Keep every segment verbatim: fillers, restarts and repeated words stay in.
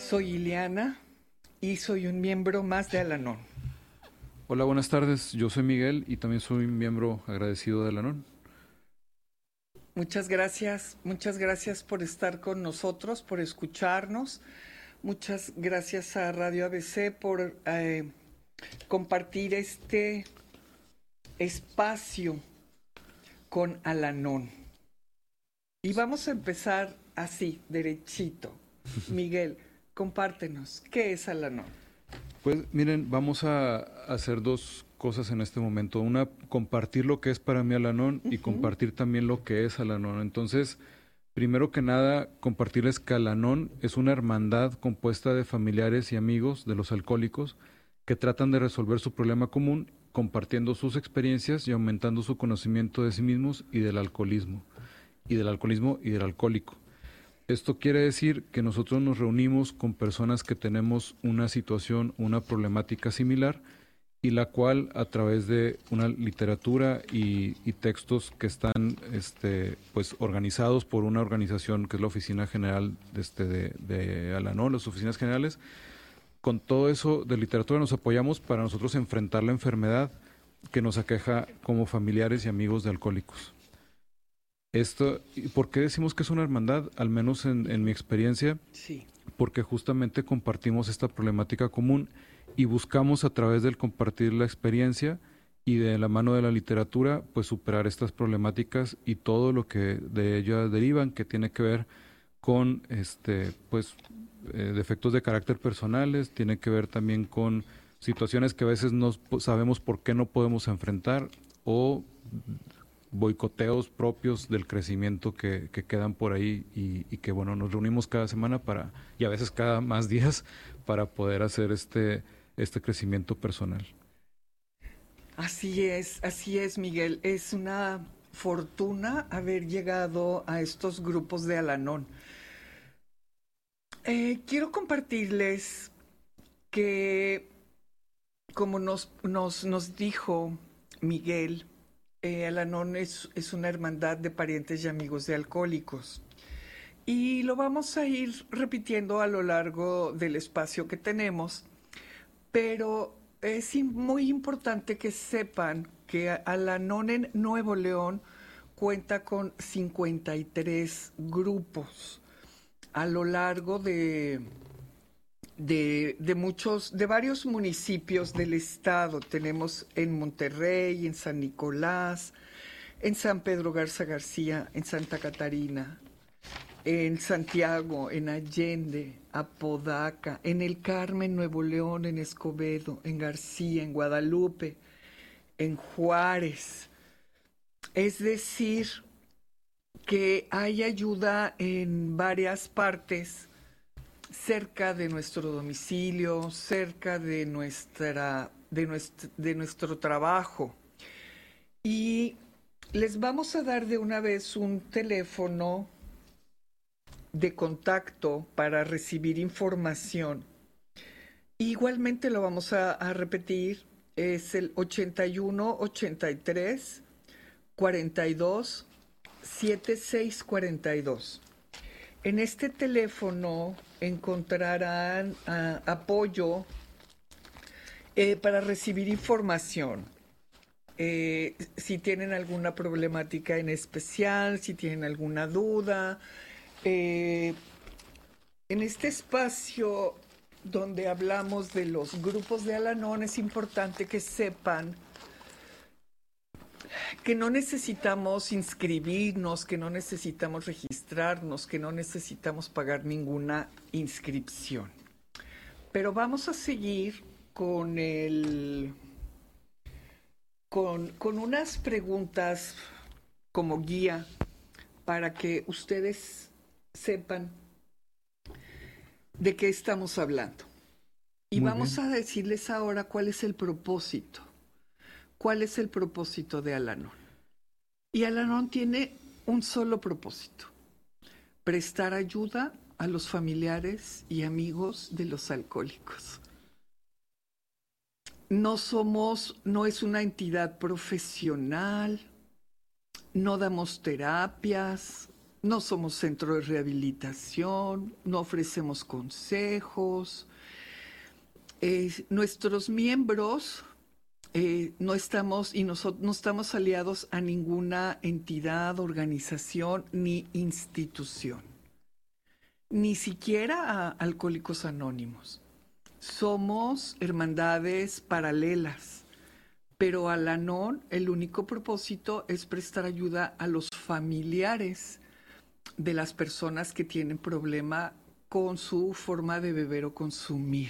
Soy Ileana y soy un miembro más de Al-Anon. Hola, buenas tardes. Yo soy Miguel y también soy un miembro agradecido de Al-Anon. Muchas gracias, muchas gracias por estar con nosotros, por escucharnos. Muchas gracias a Radio A B C por eh, compartir este espacio con Al-Anon. Y vamos a empezar así, derechito. Miguel, compártenos, ¿qué es Al-Anon? Pues miren, vamos a hacer dos cosas en este momento. Una, compartir lo que es para mí Al-Anon uh-huh. y compartir también lo que es Al-Anon. Entonces, primero que nada, compartirles que Al-Anon es una hermandad compuesta de familiares y amigos de los alcohólicos que tratan de resolver su problema común compartiendo sus experiencias y aumentando su conocimiento de sí mismos y del alcoholismo, y del alcoholismo y del alcohólico. Esto quiere decir que nosotros nos reunimos con personas que tenemos una situación, una problemática similar, y la cual a través de una literatura y, y textos que están este, pues, organizados por una organización que es la Oficina General de, este, de, de Al-Anon, las oficinas generales, con todo eso de literatura nos apoyamos para nosotros enfrentar la enfermedad que nos aqueja como familiares y amigos de alcohólicos. Esto, ¿por qué decimos que es una hermandad? Al menos en, en mi experiencia, sí. Porque justamente compartimos esta problemática común y buscamos a través del compartir la experiencia y de la mano de la literatura, pues superar estas problemáticas y todo lo que de ellas derivan, que tiene que ver con este, pues, eh, defectos de carácter personales, tiene que ver también con situaciones que a veces no sabemos por qué no podemos enfrentar o boicoteos propios del crecimiento que, que quedan por ahí y, y que bueno, nos reunimos cada semana para, y a veces cada más días, para poder hacer este, este crecimiento personal. Así es, así es, Miguel. Es una fortuna haber llegado a estos grupos de Al-Anon. Eh, quiero compartirles que, como nos, nos, nos dijo Miguel, Eh, Al-Anon es, es una hermandad de parientes y amigos de alcohólicos. Y lo vamos a ir repitiendo a lo largo del espacio que tenemos, pero es muy importante que sepan que Al-Anon en Nuevo León cuenta con cincuenta y tres grupos a lo largo de... De, de muchos, de varios municipios del estado. Tenemos en Monterrey, en San Nicolás, en San Pedro Garza García, en Santa Catarina, en Santiago, en Allende, Apodaca, en El Carmen, Nuevo León, en Escobedo, en García, en Guadalupe, en Juárez. Es decir, que hay ayuda en varias partes cerca de nuestro domicilio, cerca de, nuestra, de, nuestro, de nuestro trabajo. Y les vamos a dar de una vez un teléfono de contacto para recibir información. Igualmente lo vamos a, a repetir, es el ochenta y uno, ochenta y tres, cuarenta y dos, setenta y seis cuarenta y dos. En este teléfono encontrarán uh, apoyo eh, para recibir información. Eh, si tienen alguna problemática en especial, si tienen alguna duda. Eh, en este espacio donde hablamos de los grupos de Al-Anon, es importante que sepan que no necesitamos inscribirnos, que no necesitamos registrarnos, que no necesitamos pagar ninguna inscripción. Pero vamos a seguir con el con, con unas preguntas como guía para que ustedes sepan de qué estamos hablando. Y Muy vamos bien. a decirles ahora cuál es el propósito. ¿Cuál es el propósito de Al-Anon? Y Al-Anon tiene un solo propósito: prestar ayuda a los familiares y amigos de los alcohólicos. No somos, no es una entidad profesional, no damos terapias, no somos centro de rehabilitación, no ofrecemos consejos. Eh, nuestros miembros eh, no estamos y nosotros no estamos aliados a ninguna entidad, organización ni institución, ni siquiera a Alcohólicos Anónimos. Somos hermandades paralelas, pero Al-Anon el único propósito es prestar ayuda a los familiares de las personas que tienen problema con su forma de beber o consumir.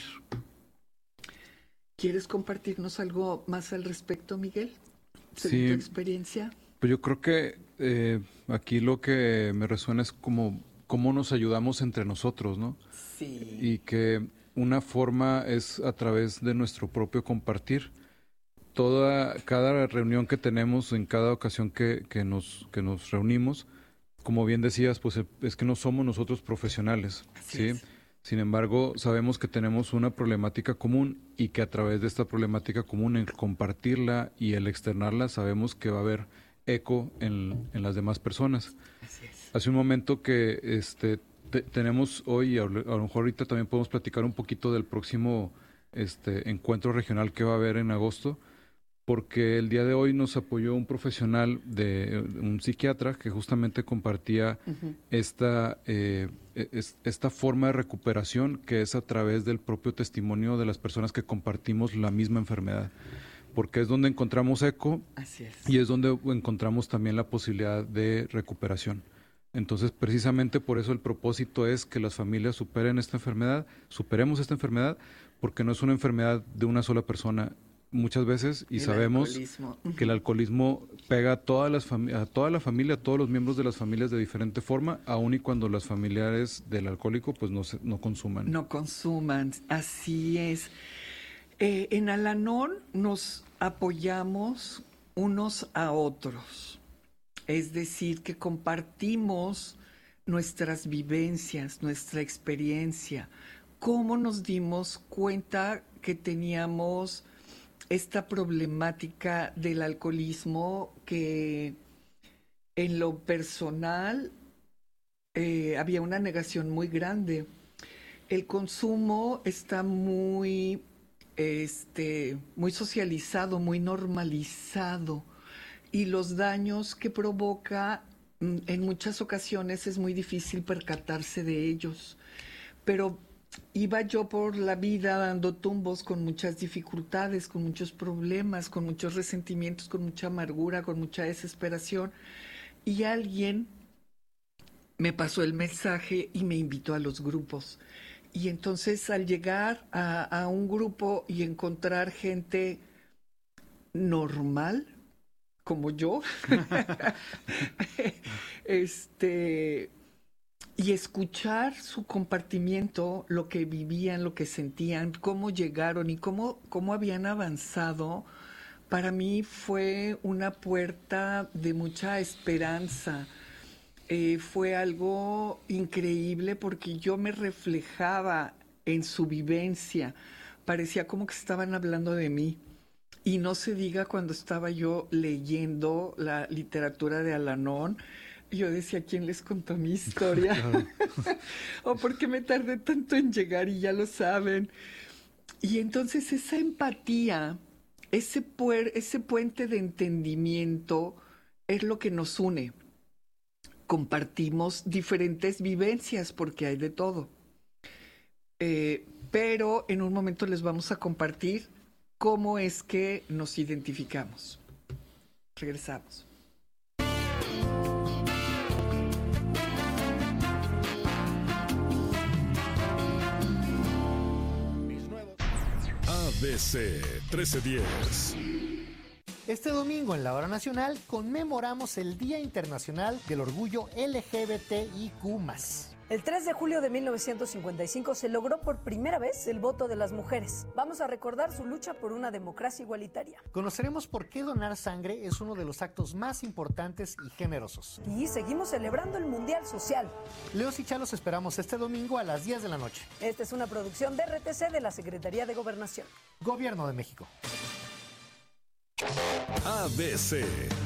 ¿Quieres compartirnos algo más al respecto, Miguel? ¿Sobre Sí, tu experiencia? Pues yo creo que eh, aquí lo que me resuena es como cómo nos ayudamos entre nosotros, ¿no? Sí. Y que una forma es a través de nuestro propio compartir. Toda, cada reunión que tenemos, en cada ocasión que, que nos, que nos reunimos, como bien decías, pues es que no somos nosotros profesionales, Así ¿sí? es. Sin embargo, sabemos que tenemos una problemática común y que a través de esta problemática común, el compartirla y el externarla, sabemos que va a haber eco en, en las demás personas. Así es. Hace un momento que este, te, tenemos hoy, y a lo a lo mejor ahorita también podemos platicar un poquito del próximo este, encuentro regional que va a haber en agosto, porque el día de hoy nos apoyó un profesional, de un psiquiatra, que justamente compartía Uh-huh. esta, eh, es, esta forma de recuperación que es a través del propio testimonio de las personas que compartimos la misma enfermedad, porque es donde encontramos eco. Así es. Y es donde encontramos también la posibilidad de recuperación. Entonces, precisamente por eso el propósito es que las familias superen esta enfermedad, superemos esta enfermedad, porque no es una enfermedad de una sola persona muchas veces, y El sabemos alcoholismo. que el alcoholismo pega a, todas las fami- a toda la familia, a todos los miembros de las familias de diferente forma, aun y cuando los familiares del alcohólico pues no, se, no consuman. No consuman, así es. Eh, en Al-Anon nos apoyamos unos a otros, es decir, que compartimos nuestras vivencias, nuestra experiencia, cómo nos dimos cuenta que teníamos esta problemática del alcoholismo que en lo personal eh, había una negación muy grande. El consumo está muy, este, muy socializado, muy normalizado, y los daños que provoca en muchas ocasiones es muy difícil percatarse de ellos. Pero iba yo por la vida dando tumbos con muchas dificultades, con muchos problemas, con muchos resentimientos, con mucha amargura, con mucha desesperación, y alguien me pasó el mensaje y me invitó a los grupos. Y entonces al llegar a, a un grupo y encontrar gente normal, como yo, este, y escuchar su compartimiento, lo que vivían, lo que sentían, cómo llegaron y cómo, cómo habían avanzado, para mí fue una puerta de mucha esperanza. Eh, fue algo increíble porque yo me reflejaba en su vivencia, parecía como que estaban hablando de mí. Y no se diga cuando estaba yo leyendo la literatura de Al-Anon, yo decía, ¿quién les contó mi historia? Claro. ¿O por qué me tardé tanto en llegar y ya lo saben? Y entonces esa empatía, ese, puer, ese puente de entendimiento es lo que nos une. Compartimos diferentes vivencias porque hay de todo. Eh, pero en un momento les vamos a compartir cómo es que nos identificamos. Regresamos. A B C trece diez. Este domingo en la Hora Nacional conmemoramos el Día Internacional del Orgullo L G B T I Q más. El tres de julio de mil novecientos cincuenta y cinco se logró por primera vez el voto de las mujeres. Vamos a recordar su lucha por una democracia igualitaria. Conoceremos por qué donar sangre es uno de los actos más importantes y generosos. Y seguimos celebrando el Mundial Social. Leos y Chá los esperamos este domingo a las diez de la noche. Esta es una producción de R T C de la Secretaría de Gobernación. Gobierno de México. A B C